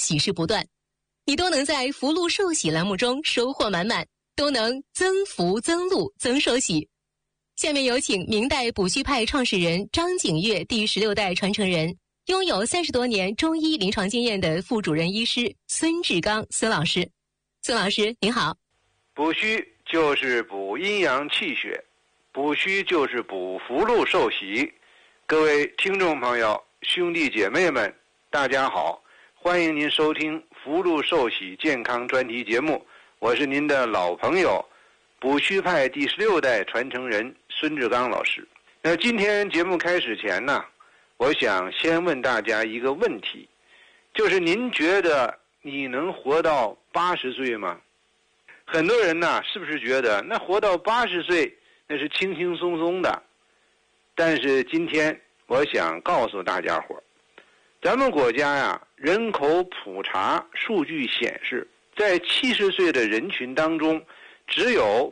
喜事不断，你都能在福禄寿喜栏目中收获满满，都能增福增禄增寿喜。下面有请明代补虚派创始人张景岳第16代传承人，拥有30多年中医临床经验的副主任医师孙志刚孙老师。孙老师您好。 补虚就是补阴阳气血，补虚就是补福禄寿喜。各位听众朋友、兄弟姐妹们，大家好，欢迎您收听福禄寿喜健康专题节目，我是您的老朋友补虚派第16代传承人孙志刚老师。那今天节目开始前呢，我想先问大家一个问题，就是您觉得你能活到80岁吗？很多人呢，是不是觉得那活到80岁那是轻轻松松的？但是今天我想告诉大家伙，咱们国家呀，人口普查数据显示，在70岁的人群当中，只有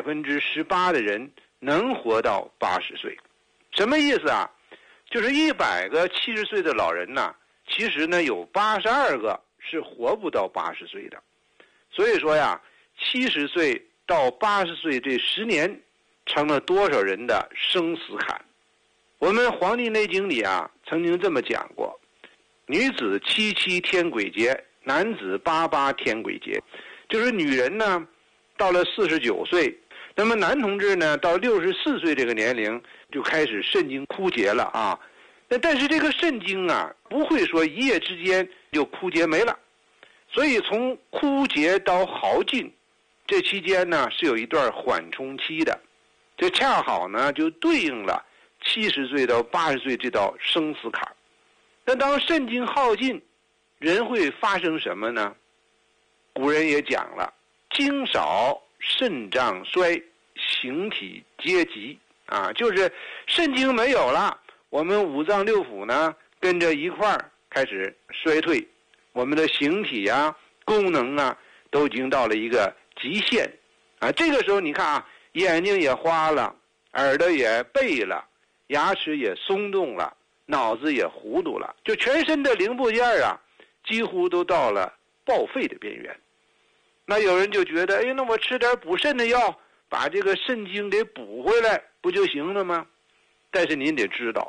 18%的人能活到80岁。什么意思啊？就是100个70岁的老人呢，其实呢有82个是活不到80岁的。所以说呀，70岁到80岁这10年成了多少人的生死坎。我们《黄帝内经》里啊曾经这么讲过，女子77天癸劫，男子88天癸劫。就是女人呢到了49岁，那么男同志呢到64岁这个年龄就开始肾经枯竭了啊。但是这个肾经啊不会说一夜之间就枯竭没了，所以从枯竭到耗尽这期间呢是有一段缓冲期的，这恰好呢就对应了70岁到80岁这道生死坎。那当肾经耗尽，人会发生什么呢？古人也讲了，精少肾脏衰，形体皆急啊，就是肾经没有了，我们五脏六腑呢跟着一块儿开始衰退，我们的形体啊功能啊都已经到了一个极限啊。这个时候你看啊，眼睛也花了，耳朵也背了，牙齿也松动了，脑子也糊涂了，就全身的零部件啊几乎都到了报废的边缘。那有人就觉得，那我吃点补肾的药，把这个肾经给补回来不就行了吗？但是您得知道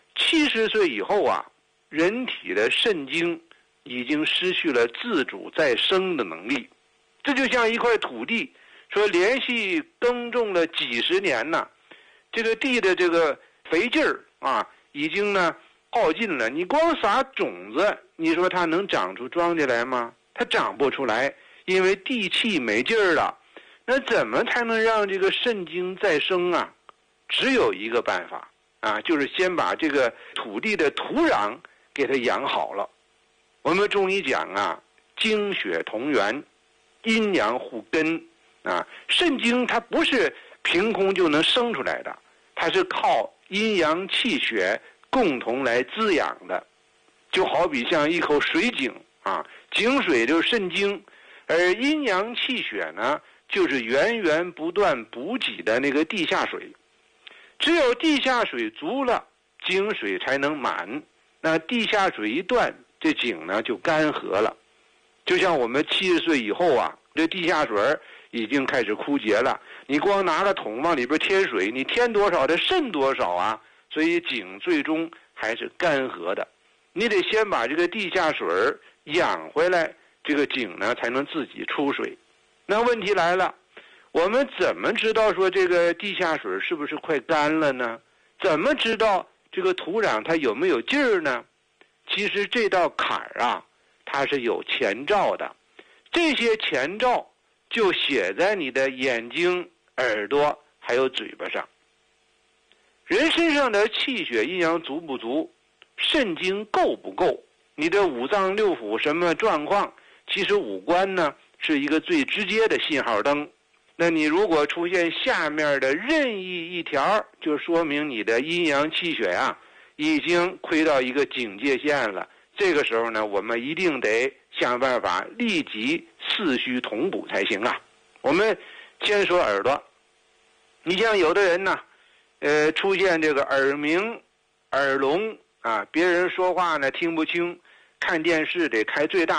，70岁以后啊，人体的肾经已经失去了自主再生的能力。这就像一块土地，说连续耕种了几十年呢，这个地的这个肥劲儿啊已经呢耗尽了，你光撒种子，你说它能长出庄稼来吗？它长不出来，因为地气没劲儿了。那怎么才能让这个肾经再生啊？只有一个办法啊，就是先把这个土地的土壤给它养好了。我们中医讲啊，精血同源，阴阳互根啊。肾经它不是凭空就能生出来的，它是靠阴阳气血共同来滋养的。就好比像一口水井啊，井水就是肾经，而阴阳气血呢就是源源不断补给的那个地下水。只有地下水足了，井水才能满。那地下水一断，这井呢就干涸了。就像我们70岁以后啊，这地下水已经开始枯竭了，你光拿个桶往里边添水，你添多少它渗多少啊，所以井最终还是干涸的。你得先把这个地下水养回来，这个井呢才能自己出水。那问题来了，我们怎么知道说这个地下水是不是快干了呢？怎么知道这个土壤它有没有劲儿呢？其实这道坎儿啊，它是有前兆的，这些前兆就写在你的眼睛、耳朵还有嘴巴上。人身上的气血阴阳足不足，肾经够不够，你的五脏六腑什么状况，其实五官呢是一个最直接的信号灯。那你如果出现下面的任意一条，就说明你的阴阳气血啊已经亏到一个警戒线了。这个时候呢，我们一定得想办法立即四虚同补才行啊。我们先说耳朵，你像有的人呢出现这个耳鸣、耳聋啊，别人说话呢听不清，看电视得开最大